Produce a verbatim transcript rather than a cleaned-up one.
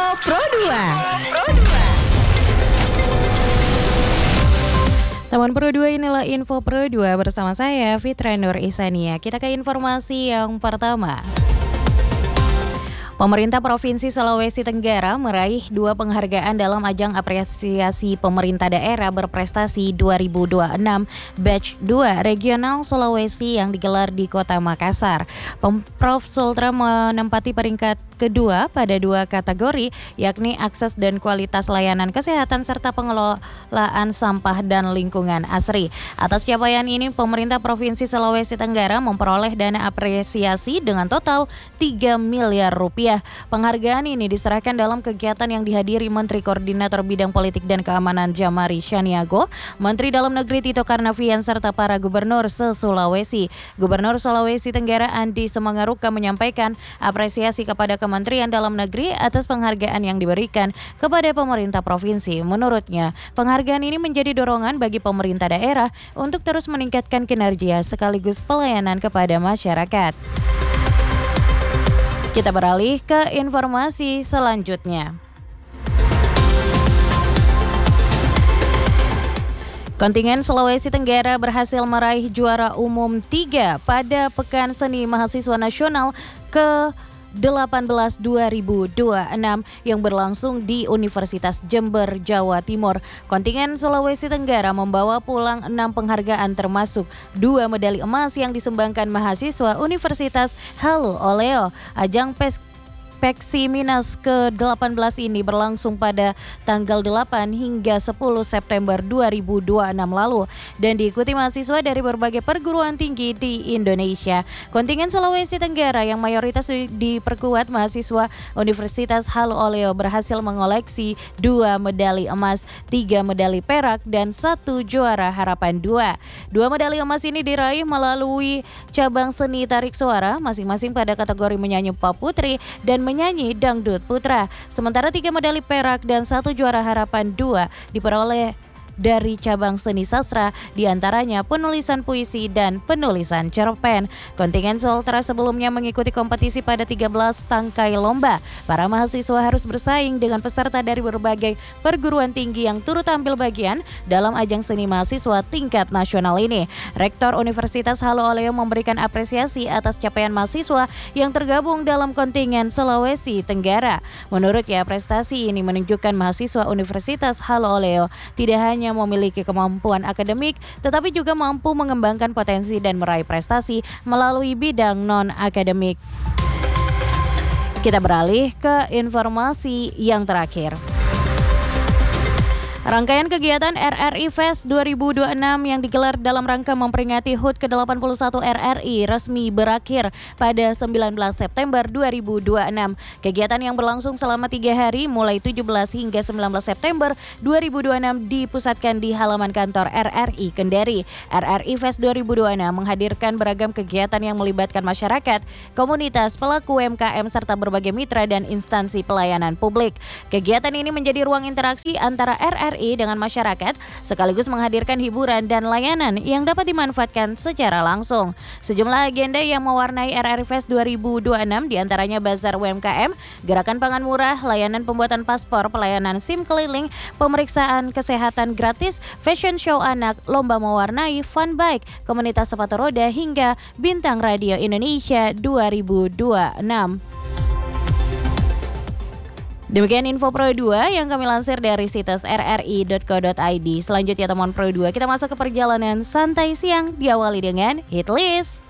Pro dua. Teman Pro dua, inilah Info Pro dua bersama saya Fitra Nur Isania. Kita ke informasi yang pertama. Pemerintah Provinsi Sulawesi Tenggara meraih dua penghargaan dalam ajang apresiasi pemerintah daerah berprestasi dua ribu dua puluh enam Batch dua Regional Sulawesi yang digelar di Kota Makassar. Pemprov Sultra menempati peringkat kedua pada dua kategori, yakni akses dan kualitas layanan kesehatan serta pengelolaan sampah dan lingkungan asri. Atas capaian ini, pemerintah Provinsi Sulawesi Tenggara memperoleh dana apresiasi dengan total tiga miliar rupiah. Penghargaan ini diserahkan dalam kegiatan yang dihadiri Menteri Koordinator Bidang Politik dan Keamanan Djamari Syaniago, Menteri Dalam Negeri Tito Karnavian, serta para gubernur se-Sulawesi. Gubernur Sulawesi Tenggara Andi Semangaruka menyampaikan apresiasi kepada Kementerian Dalam Negeri atas penghargaan yang diberikan kepada pemerintah provinsi. Menurutnya, penghargaan ini menjadi dorongan bagi pemerintah daerah untuk terus meningkatkan kinerja sekaligus pelayanan kepada masyarakat. Kita beralih ke informasi selanjutnya. Kontingen Sulawesi Tenggara berhasil meraih juara umum tiga pada Pekan Seni Mahasiswa Nasional ke delapan belas dua ribu dua puluh enam yang berlangsung di Universitas Jember, Jawa Timur. Kontingen Sulawesi Tenggara membawa pulang enam penghargaan termasuk dua medali emas yang disumbangkan mahasiswa Universitas Halu Oleo. Ajang pes Peksi Minas ke delapan belas ini berlangsung pada tanggal delapan hingga sepuluh September dua ribu dua puluh enam lalu dan diikuti mahasiswa dari berbagai perguruan tinggi di Indonesia. Kontingen Sulawesi Tenggara yang mayoritas diperkuat mahasiswa Universitas Halu Oleo berhasil mengoleksi dua medali emas, tiga medali perak, dan satu juara harapan dua. Dua medali emas ini diraih melalui cabang seni tarik suara masing-masing pada kategori menyanyi pop putri dan menyanyi dangdut putra. Sementara tiga medali perak dan satu juara harapan dua diperoleh dari cabang seni sastra, diantaranya penulisan puisi dan penulisan cerpen. Kontingen Sultra sebelumnya mengikuti kompetisi pada tiga belas tangkai lomba. Para mahasiswa harus bersaing dengan peserta dari berbagai perguruan tinggi yang turut ambil bagian dalam ajang seni mahasiswa tingkat nasional ini. Rektor Universitas Halu Oleo memberikan apresiasi atas capaian mahasiswa yang tergabung dalam kontingen Sulawesi Tenggara. Menurutnya, prestasi ini menunjukkan mahasiswa Universitas Halu Oleo tidak hanya memiliki kemampuan akademik, tetapi juga mampu mengembangkan potensi dan meraih prestasi melalui bidang non-akademik. Kita beralih ke informasi yang terakhir. Rangkaian kegiatan R R I Fest dua ribu dua puluh enam yang digelar dalam rangka memperingati H U T ke delapan puluh satu R R I resmi berakhir pada sembilan belas September dua ribu dua puluh enam. Kegiatan yang berlangsung selama tiga hari mulai tujuh belas hingga sembilan belas September dua ribu dua puluh enam dipusatkan di halaman kantor R R I Kendari. R R I Fest dua ribu dua puluh enam menghadirkan beragam kegiatan yang melibatkan masyarakat, komunitas, pelaku U M K M, serta berbagai mitra dan instansi pelayanan publik. Kegiatan ini menjadi ruang interaksi antara R R I dengan masyarakat, sekaligus menghadirkan hiburan dan layanan yang dapat dimanfaatkan secara langsung. Sejumlah agenda yang mewarnai R R I Fest dua ribu dua puluh enam diantaranya Bazar U M K M, Gerakan Pangan Murah, layanan pembuatan paspor, pelayanan SIM keliling, pemeriksaan kesehatan gratis, fashion show anak, lomba mewarnai, fun bike, komunitas sepatu roda, hingga Bintang Radio Indonesia dua ribu dua puluh enam. Demikian Info Pro dua yang kami lansir dari situs r r i dot co dot i d. Selanjutnya teman Pro dua, kita masuk ke perjalanan santai siang diawali dengan hit list.